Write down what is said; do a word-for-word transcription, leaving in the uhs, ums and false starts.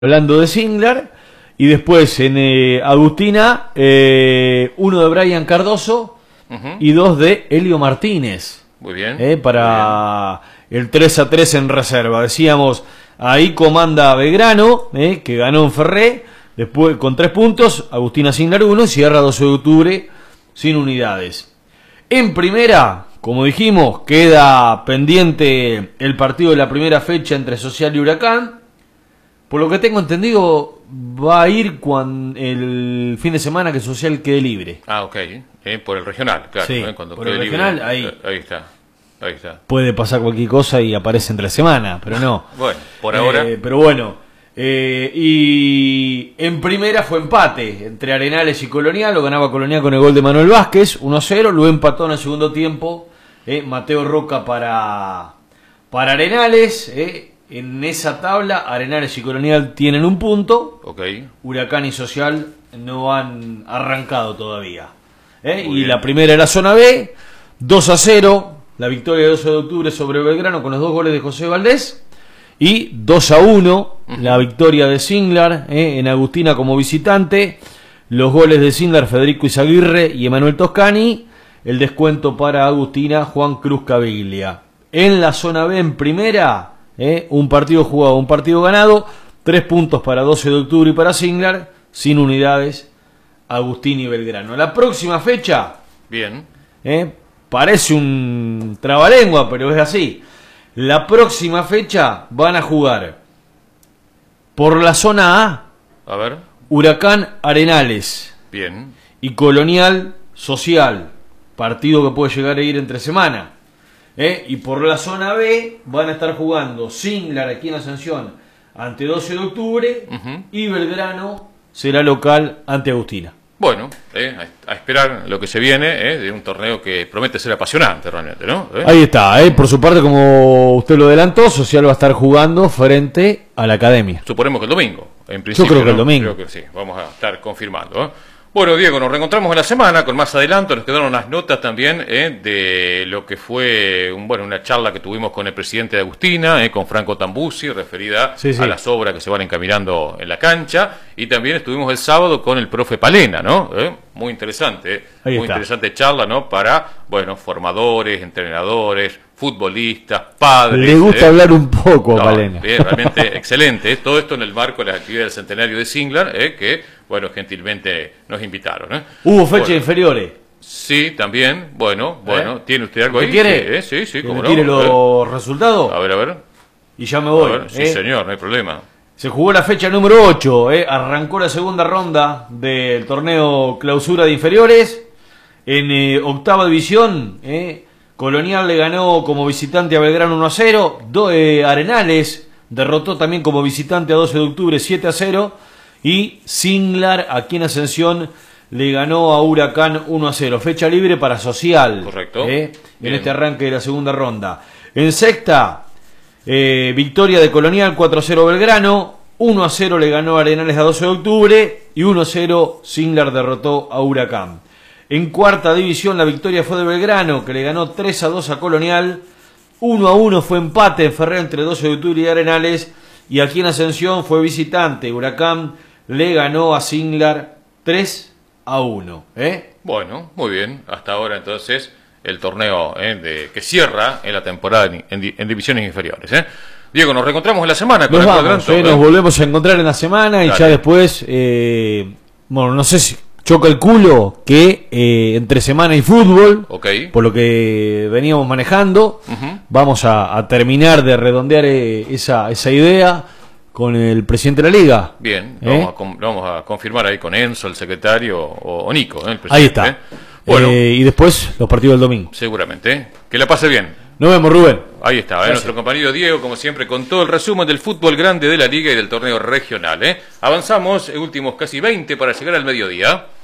hablando de Singlar, y después en eh, Agustina, eh, uno de Brian Cardoso uh-huh. y dos de Elio Martínez. Muy bien. Eh, para muy bien. El tres a tres en reserva. Decíamos, ahí comanda Belgrano, eh, que ganó en Ferré, después con tres puntos, Agustina Singlar uno, y cierra doce de octubre sin unidades. En primera, como dijimos, queda pendiente el partido de la primera fecha entre Social y Huracán. Por lo que tengo entendido, va a ir cuando el fin de semana que Social quede libre. Ah, ok. Eh, por el regional, claro. Sí, eh, cuando por quede el regional, libre, ahí. Ahí está. Ahí está. Puede pasar cualquier cosa y aparece entre semana, pero no. Bueno, por ahora. Eh, pero bueno. Eh, y en primera fue empate entre Arenales y Colonial. Lo ganaba Colonial con el gol de Manuel Vázquez, uno a cero. Luego empató en el segundo tiempo eh, Mateo Roca para, para Arenales. Eh. En esa tabla, Arenales y Colonial tienen un punto. Okay. Huracán y Social no han arrancado todavía. ¿Eh? Y bien. la primera era zona B, dos a cero, la victoria de doce de octubre sobre Belgrano con los dos goles de José Valdés. Y dos a uno, uh-huh. la victoria de Singlar ¿eh? en Agustina como visitante. Los goles de Singlar, Federico Izaguirre y Emanuel Toscani. El descuento para Agustina, Juan Cruz Caviglia. En la zona B, en primera... ¿Eh? Un partido jugado, un partido ganado, tres puntos para doce de octubre y para Singlar, sin unidades, Agustín y Belgrano. La próxima fecha, bien, ¿eh? Parece un trabalengua, pero es así. La próxima fecha van a jugar por la zona A, a ver, Huracán Arenales, bien, y Colonial Social, partido que puede llegar a ir entre semana. ¿Eh? Y por la zona B van a estar jugando Singlar aquí en Ascensión ante doce de octubre uh-huh. y Belgrano será local ante Agustina. Bueno, eh, a esperar lo que se viene eh, de un torneo que promete ser apasionante realmente, ¿no? ¿Eh? Ahí está, eh. por su parte, como usted lo adelantó, Social va a estar jugando frente a la Academia. Suponemos que el domingo, en principio. Yo creo que ¿no? el domingo. Creo que sí, vamos a estar confirmando, ¿eh? Bueno, Diego, nos reencontramos en la semana con más adelanto. Nos quedaron las notas también eh, de lo que fue un, bueno, una charla que tuvimos con el presidente de Agustina, eh, con Franco Tambuzzi, referida sí, sí. a las obras que se van encaminando en la cancha. Y también estuvimos el sábado con el profe Palena, ¿no? Eh, muy interesante, eh, muy está. interesante charla, ¿no? Para, bueno, formadores, entrenadores, futbolistas, padres. Le gusta eh. hablar un poco no, a Palena. Eh, realmente excelente. Eh. Todo esto en el marco de las actividades del centenario de Singlar, eh, que... bueno, gentilmente nos invitaron. ¿eh? ¿Hubo fecha bueno, inferiores? Sí, también. Bueno, bueno. ¿Eh? ¿Tiene usted algo ahí? ¿Quiere? Sí, sí, sí. ¿Que me tire no? los resultados? A ver, a ver. Y ya me voy. Ver, sí, ¿eh? señor, no hay problema. Se jugó la fecha número ocho. ¿eh? Arrancó la segunda ronda del torneo clausura de inferiores. En eh, octava división, ¿eh? Colonial le ganó como visitante a Belgrano uno a cero. Do, eh, Arenales derrotó también como visitante a doce de octubre siete a cero. Y Singlar, aquí en Ascensión, le ganó a Huracán uno a cero. Fecha libre para Social. Correcto. ¿eh? En este arranque de la segunda ronda. En sexta, eh, victoria de Colonial cuatro a cero Belgrano. uno a cero le ganó a Arenales a doce de octubre. Y uno a cero Singlar derrotó a Huracán. En cuarta división, la victoria fue de Belgrano, que le ganó tres a dos a Colonial. uno a uno fue empate en Ferré entre doce de octubre y Arenales. Y aquí en Ascensión fue visitante. Huracán le ganó a Singlar tres a uno. ¿eh? Bueno, muy bien. Hasta ahora entonces el torneo eh, de, que cierra en la temporada en, en, en divisiones inferiores. ¿eh? Diego, nos reencontramos en la semana. Con nos el vamos, adelanto, eh, ¿eh? nos volvemos a encontrar en la semana y Dale. ya después, eh, bueno, no sé si yo calculo que eh, entre semana y fútbol, okay. por lo que veníamos manejando, uh-huh. vamos a, a terminar de redondear eh, esa, esa idea con el presidente de la liga. Bien, ¿Eh? vamos, a com- vamos a confirmar ahí con Enzo, el secretario, o, o Nico, ¿eh? el presidente. Ahí está. ¿eh? Bueno, eh, y después los partidos del domingo. Seguramente. ¿eh? Que la pase bien. Nos vemos, Rubén. Ahí está, ¿eh? nuestro compañero Diego, como siempre, con todo el resumen del fútbol grande de la liga y del torneo regional. ¿eh? Avanzamos, últimos casi veinte para llegar al mediodía.